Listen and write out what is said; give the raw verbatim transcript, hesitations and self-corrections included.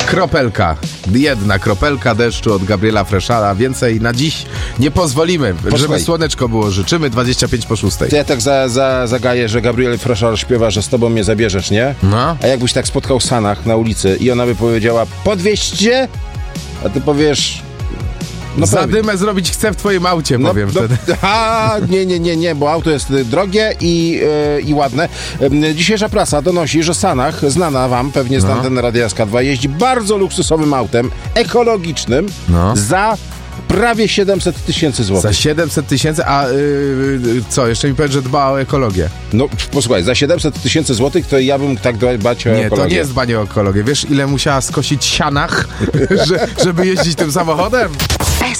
Kropelka. Jedna kropelka deszczu od Gabriela Freszala. Więcej na dziś nie pozwolimy. Posłuchaj. Żeby słoneczko było. Życzymy dwadzieścia pięć po szóstej. To ja tak za, za, zagaję, że Gabriel Freszal śpiewa, że z tobą mnie zabierzesz, nie? No. A jakbyś tak spotkał Sanach na ulicy i ona by powiedziała, podwieźcie? A ty powiesz... No Zadymę zrobić chcę w twoim aucie, no, powiem no, wtedy. A, nie, nie, nie, nie, bo auto jest drogie i, yy, i ładne. Yy, dzisiejsza prasa donosi, że Sanach, znana wam pewnie z no. anteny Radia S K dwa, jeździ bardzo luksusowym autem, ekologicznym, no. za prawie siedemset tysięcy złotych. Za siedemset tysięcy, a yy, co, jeszcze mi powiedz, że dba o ekologię. No, posłuchaj, za siedemset tysięcy złotych to ja bym tak dbać o nie, ekologię. Nie, to nie jest dbanie o ekologię. Wiesz, ile musiała skosić sianach, że, żeby jeździć tym samochodem?